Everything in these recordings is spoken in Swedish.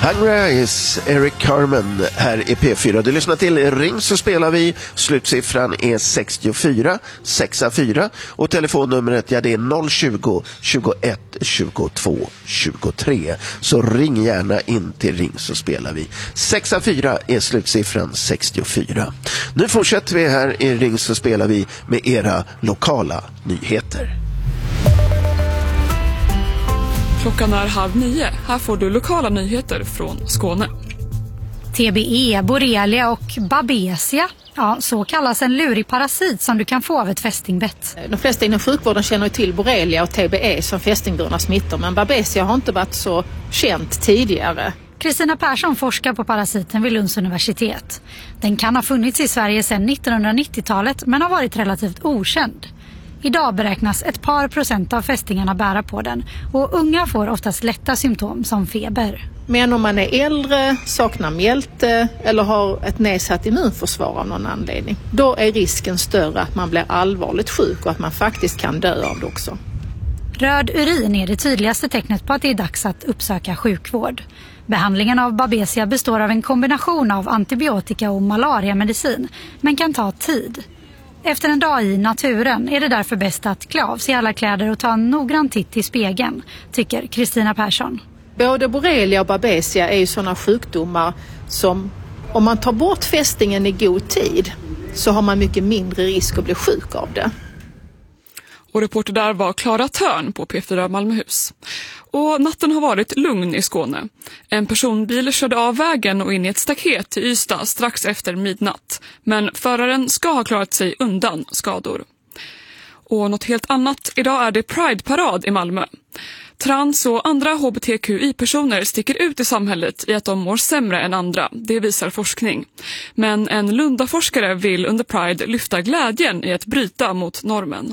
Hungry is Eric Carmen här i P4. Du lyssnar till Ring så spelar vi. Slutsiffran är 64 64 och telefonnumret det är 020 21 22 23. Så ring gärna in till Ring så spelar vi. 64 är slutsiffran 64. Nu fortsätter vi här i Ring så spelar vi med era lokala nyheter. Klockan är 8:30. Här får du lokala nyheter från Skåne. TBE, borrelia och babesia. Ja, så kallas en lurig parasit som du kan få av ett fästingbett. De flesta inom sjukvården känner till borrelia och TBE som fästingburna smittor, men babesia har inte varit så känt tidigare. Kristina Persson forskar på parasiten vid Lunds universitet. Den kan ha funnits i Sverige sedan 1990-talet men har varit relativt okänd. Idag beräknas ett par procent av fästingarna bära på den och unga får oftast lätta symptom som feber. Men om man är äldre, saknar mjälte eller har ett nedsatt immunförsvar av någon anledning, då är risken större att man blir allvarligt sjuk och att man faktiskt kan dö av det också. Röd urin är det tydligaste tecknet på att det är dags att uppsöka sjukvård. Behandlingen av babesia består av en kombination av antibiotika och malariamedicin, men kan ta tid. Efter en dag i naturen är det därför bäst att klä av sig alla kläder och ta en noggrann titt i spegeln, tycker Kristina Persson. Både borrelia och babesia är ju sådana sjukdomar som, om man tar bort fästingen i god tid, så har man mycket mindre risk att bli sjuk av det. Och reporter där var Klara Törn på P4 Malmöhus. Och natten har varit lugn i Skåne. En personbil körde av vägen och in i ett staket i Ystad strax efter midnatt. Men föraren ska ha klarat sig undan skador. Och något helt annat. Idag är det Pride-parad i Malmö. Trans och andra hbtqi-personer sticker ut i samhället i att de mår sämre än andra. Det visar forskning. Men en Lundaforskare vill under Pride lyfta glädjen i att bryta mot normen.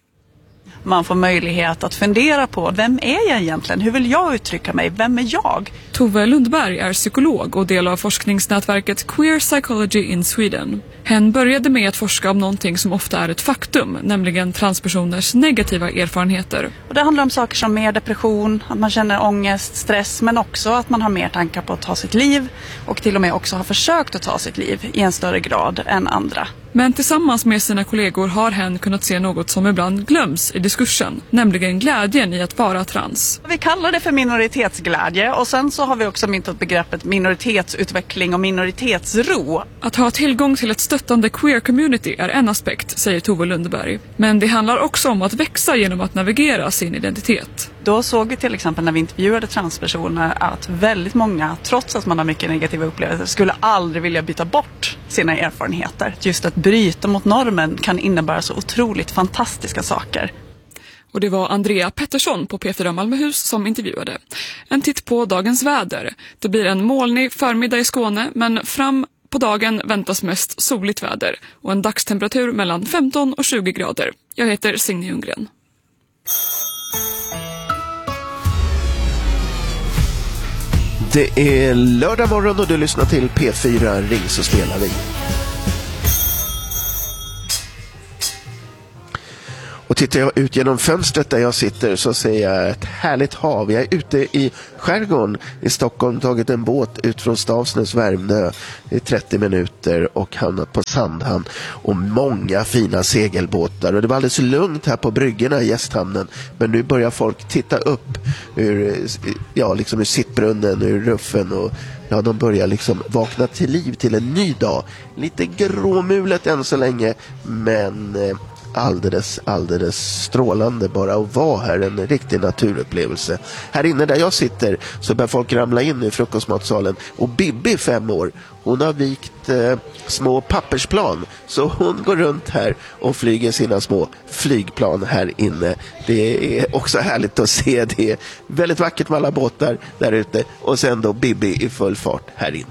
Man får möjlighet att fundera på, vem är jag egentligen? Hur vill jag uttrycka mig? Vem är jag? Tove Lundberg är psykolog och del av forskningsnätverket Queer Psychology in Sweden. Hen började med att forska om någonting som ofta är ett faktum, nämligen transpersoners negativa erfarenheter. Och det handlar om saker som mer depression, att man känner ångest, stress, men också att man har mer tankar på att ta sitt liv och till och med också har försökt att ta sitt liv i en större grad än andra. Men tillsammans med sina kollegor har hen kunnat se något som ibland glöms i diskursen, nämligen glädjen i att vara trans. Vi kallar det för minoritetsglädje och sen så har vi också myntat begreppet minoritetsutveckling och minoritetsro. Att ha tillgång till ett stöttande queer-community är en aspekt, säger Tove Lundberg. Men det handlar också om att växa genom att navigera sin identitet. Då såg vi till exempel när vi intervjuade transpersoner att väldigt många, trots att man har mycket negativa upplevelser, skulle aldrig vilja byta bort sina erfarenheter. Just att bryta mot normen kan innebära så otroligt fantastiska saker. Och det var Andrea Pettersson på P4 Malmöhus som intervjuade. En titt på dagens väder. Det blir en molnig förmiddag i Skåne, men fram på dagen väntas mest soligt väder och en dagstemperatur mellan 15 och 20 grader. Jag heter Signe Ljunggren. Det är lördag morgon och du lyssnar till P4 Ring så spelar vi. Och tittar jag ut genom fönstret där jag sitter så ser jag ett härligt hav. Jag är ute i skärgården i Stockholm, tagit en båt ut från Stavsnäs Värmdö i 30 minuter och hamnat på Sandhamn. Och många fina segelbåtar. Och det var alldeles lugnt här på bryggorna i gästhamnen. Men nu börjar folk titta upp ur sittbrunnen, ur ruffen och de börjar liksom vakna till liv till en ny dag. Lite gråmulet än så länge, men alldeles strålande bara att vara här, en riktig naturupplevelse. Här inne där jag sitter så börjar folk ramla in i frukostmatsalen och Bibi 5 år, hon har vikt små pappersplan så hon går runt här och flyger sina små flygplan här inne. Det är också härligt att se, det är väldigt vackert med alla båtar där ute och sen då Bibi i full fart här inne.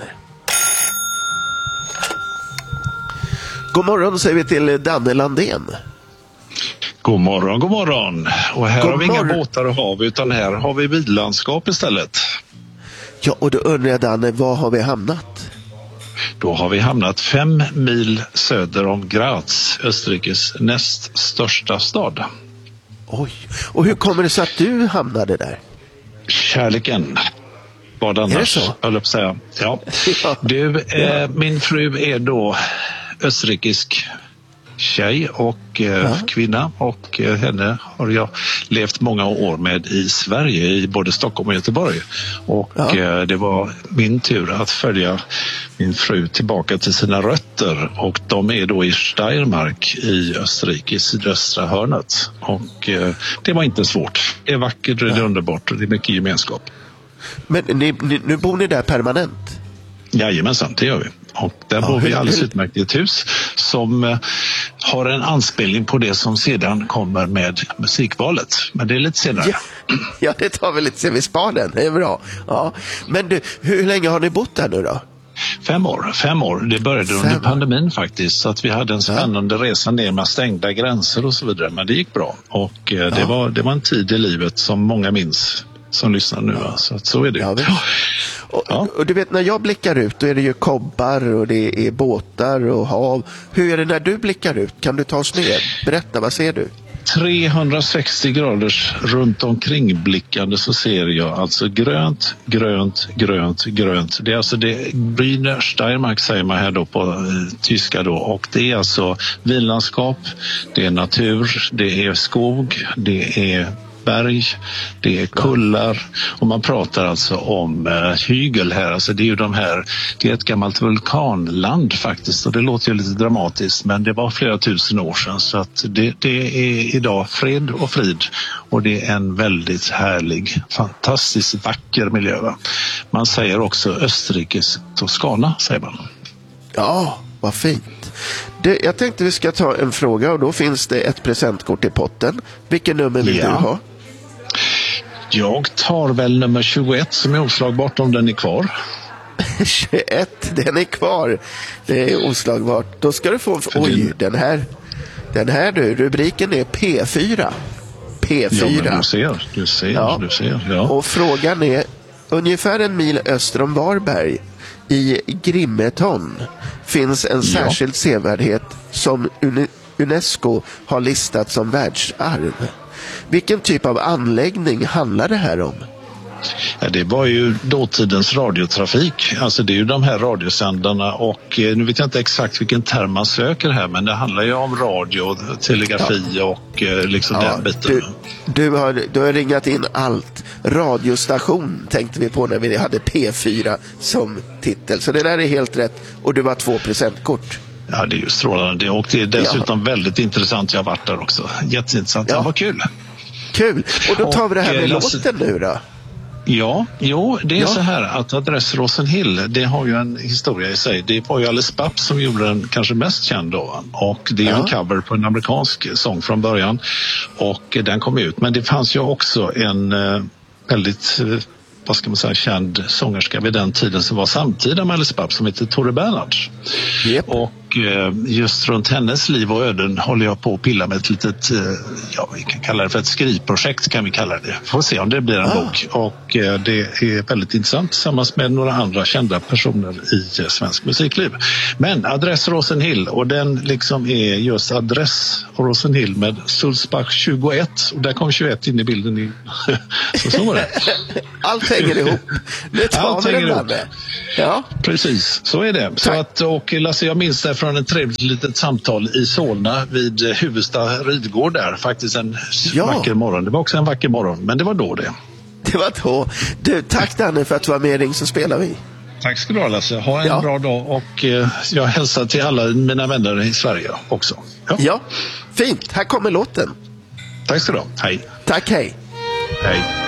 God morgon säger vi till Danne Landén. God morgon, god morgon. Och här har vi inga båtar och hav utan här har vi billandskap istället. Ja, och då undrar jag Danne, var har vi hamnat? Då har vi hamnat 5 mil söder om Graz, Österrikes näst största stad. Oj, och hur kommer det sig att du hamnade där? Kärleken. Vad annars? Är det så? Jag höll på att säga. Ja. Du, min fru är då österrikisk tjej och kvinna, och henne har jag levt många år med i Sverige, i både Stockholm och Göteborg. Och det var min tur att följa min fru tillbaka till sina rötter, och de är då i Steiermark i Österrike, i sydöstra hörnet. Och det var inte svårt. Det är vackert, det är underbart och det är mycket gemenskap. Men nu bor ni där permanent? Jajamensan, det gör vi. Och där bor vi alldeles utmärkt i ett hus som har en anspelning på det som sedan kommer med musikvalet. Men det är lite senare. Ja, det tar vi lite sen vid spaden. Det är bra. Ja. Men du, hur länge har ni bott där nu då? 5 år. Det började under pandemin faktiskt. Så att vi hade en spännande resa ner med stängda gränser och så vidare. Men det gick bra. Och det var en tid i livet som många minns som lyssnar nu. Så är det. Ja, och du vet, när jag blickar ut då är det ju kobbar och det är båtar och hav. Hur är det när du blickar ut? Kan du ta oss med? Berätta, vad ser du? 360 graders runt omkring blickande så ser jag alltså grönt. Det är alltså det Brüner Steiermark säger man här då på tyska då, och det är alltså vinlandskap, det är natur, det är skog, det är berg, det är kullar, och man pratar alltså om hygel här, alltså det är ju det är ett gammalt vulkanland faktiskt, och det låter ju lite dramatiskt, men det var flera tusen år sedan, så att det är idag fred och frid, och det är en väldigt härlig, fantastiskt vacker miljö. Va? Man säger också Österrikes Toscana, säger man. Ja, vad fint. Jag tänkte vi ska ta en fråga, och då finns det ett presentkort i potten. Vilken nummer vill du ha? Jag tar väl nummer 21 som är oslagbart, om den är kvar. 21, den är kvar. Det är oslagbart. Då ska du få... Oj, den här du, rubriken är P4. P4. Ja, men du ser. Ja. Och frågan är, ungefär 1 mil öster om Varberg i Grimeton finns en särskild sevärdhet som UNESCO har listat som världsarv. Vilken typ av anläggning handlar det här om? Ja, det var ju dåtidens radiotrafik. Alltså det är ju de här radiosändarna, och nu vet jag inte exakt vilken term man söker här, men det handlar ju om radio, telegrafi och liksom den biten. Du har ringat in allt. Radiostation tänkte vi på när vi hade P4 som titel. Så det där är helt rätt, och du var 2%-kort. Ja, det är ju strålande. Och det är dessutom väldigt intressant. Jag har varit där också. Jätteintressant. Ja, vad kul. Kul. Och då tar vi det här med låten nu då. Ja, det är så här att Adress Rosenhill, det har ju en historia i sig. Det var ju Alice Babs som gjorde den kanske mest känd då. Och det är ju en cover på en amerikansk sång från början. Och den kom ut. Men det fanns ju också en väldigt... vad ska man säga, känd sångerska vid den tiden som var samtida med Alice Babs, som heter Tore Bernhards. Yep. Och just runt hennes liv och öden håller jag på att pilla med ett litet, vi kan kalla det för ett skrivprojekt, kan vi kalla det. Får se om det blir en bok. Och det är väldigt intressant tillsammans med några andra kända personer i svensk musikliv. Men Adress Rosenhill, och den liksom är just Adress Rosenhill med Sulzbach 21, och där kom 21 in i bilden. Så var det. Allt hänger ihop. Allt hänger ihop. Ja. Precis, så är det. Så att, och Lasse, jag minns det från ett trevligt litet samtal i Solna vid Huvudsta ridgård där. Faktiskt en vacker morgon. Det var också en vacker morgon, men det var då det. Det var då. Du, tack Danne för att du var med i Ring så spelar vi. Tack ska du ha, Lasse. Ha en bra dag, och jag hälsar till alla mina vänner i Sverige också. Ja, fint. Här kommer låten. Tack ska du ha. Hej. Tack, hej. Hej.